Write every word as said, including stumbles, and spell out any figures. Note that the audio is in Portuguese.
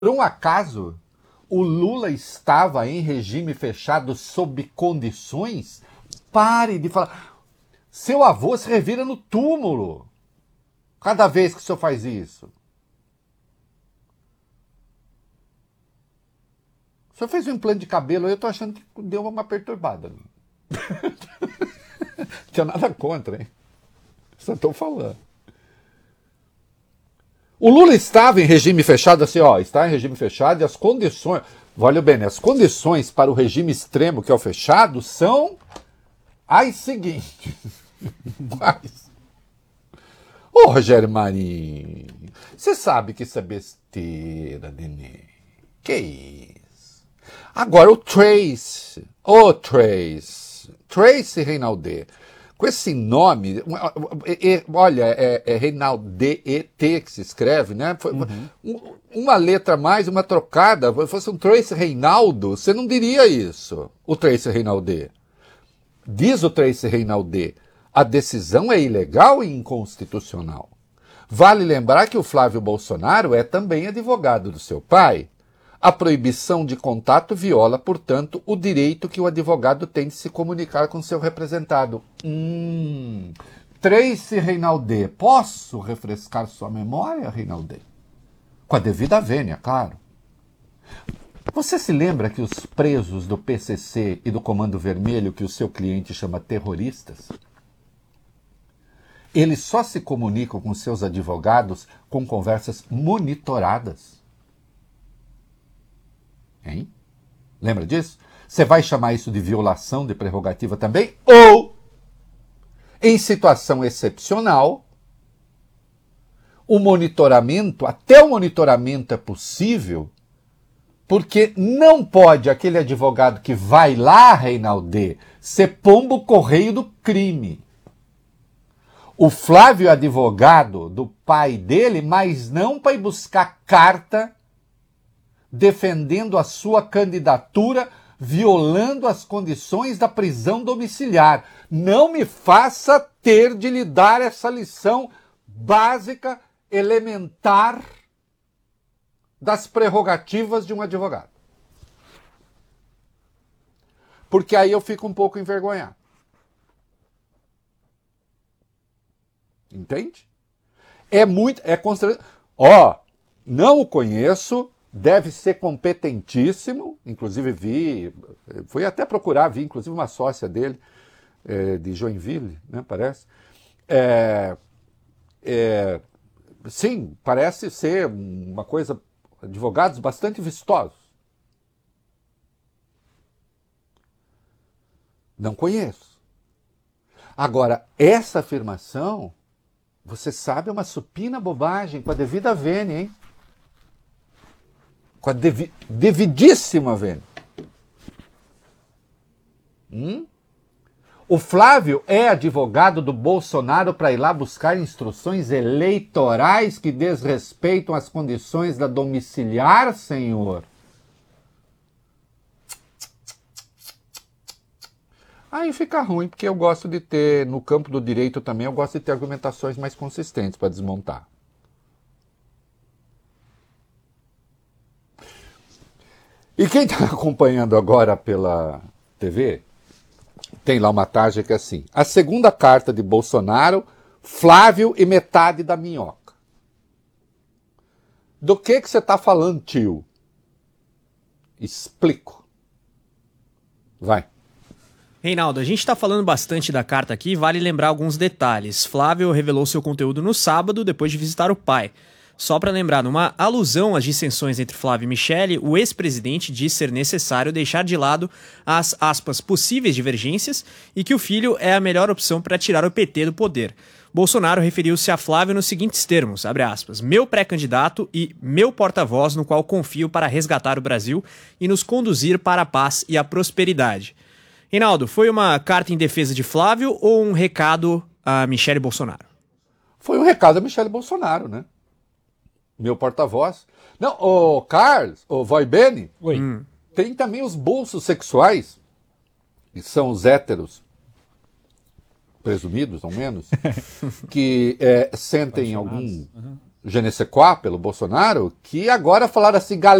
Por um acaso, o Lula estava em regime fechado sob condições? Pare de falar. Seu avô se revira no túmulo cada vez que o senhor faz isso. O senhor fez um implante de cabelo, eu estou achando que deu uma perturbada. Não tinha nada contra, hein? Só estou falando. O Lula estava em regime fechado, assim, ó, está em regime fechado e as condições, olha bem, as condições para o regime extremo, que é o fechado, são as seguintes. Quais? Ô, Rogério Marinho, você sabe que isso é besteira, neném. Que isso? Agora o Trace, ô Trace, Trace Reinaldê, com esse nome, olha, é, é Reinaldo D E T que se escreve, né? Foi uhum. Uma letra mais, uma trocada. Se fosse um Trace Reinaldo, você não diria isso, o Trace Reinaldê. Diz o Trace Reinaldê, a decisão é ilegal e inconstitucional. Vale lembrar que o Flávio Bolsonaro é também advogado do seu pai. A proibição de contato viola, portanto, o direito que o advogado tem de se comunicar com seu representado. Hum, Trace Reinaldê, posso refrescar sua memória, Reinaldê? Com a devida vênia, claro. Você se lembra que os presos do P C C e do Comando Vermelho, que o seu cliente chama terroristas, eles só se comunicam com seus advogados com conversas monitoradas? Hein? Lembra disso? Você vai chamar isso de violação de prerrogativa também? Ou, em situação excepcional, o monitoramento, até o monitoramento é possível, porque não pode aquele advogado que vai lá, Reinaldê, ser pombo correio do crime. O Flávio é advogado do pai dele, mas não para ir buscar carta defendendo a sua candidatura, violando as condições da prisão domiciliar. Não me faça ter de lhe dar essa lição básica, elementar, das prerrogativas de um advogado. Porque aí eu fico um pouco envergonhado. Entende? É muito... é constrangedor. Ó, não o conheço... Deve ser competentíssimo, inclusive vi, fui até procurar, vi inclusive uma sócia dele, é, de Joinville, né, parece. É, é, sim, parece ser uma coisa, advogados bastante vistosos. Não conheço. Agora, essa afirmação, você sabe, é uma supina bobagem, com a devida vênia, hein? Com a devi, devidíssima vênia. Hum? O Flávio é advogado do Bolsonaro para ir lá buscar instruções eleitorais que desrespeitam as condições da domiciliar, senhor? Aí fica ruim, porque eu gosto de ter, no campo do direito também, eu gosto de ter argumentações mais consistentes para desmontar. E quem está acompanhando agora pela T V, tem lá uma tarja que é assim, a segunda carta de Bolsonaro, Flávio e metade da minhoca. Do que que você está falando, tio? Explico. Vai. Reinaldo, a gente está falando bastante da carta aqui, vale lembrar alguns detalhes. Flávio revelou seu conteúdo no sábado, depois de visitar o pai. Só para lembrar, numa alusão às dissensões entre Flávio e Michele, o ex-presidente diz ser necessário deixar de lado as, aspas, possíveis divergências e que o filho é a melhor opção para tirar o P T do poder. Bolsonaro referiu-se a Flávio nos seguintes termos, abre aspas, meu pré-candidato e meu porta-voz no qual confio para resgatar o Brasil e nos conduzir para a paz e a prosperidade. Reinaldo, foi uma carta em defesa de Flávio ou um recado a Michele Bolsonaro? Foi um recado a Michele Bolsonaro, né? Meu porta-voz. Não, o Carlos, o Voi Bene, Oi. Tem também os bolsos sexuais, que são os héteros, presumidos, ao menos, que é, sentem algum, uhum. je ne sais quoi, pelo Bolsonaro, que agora falaram assim,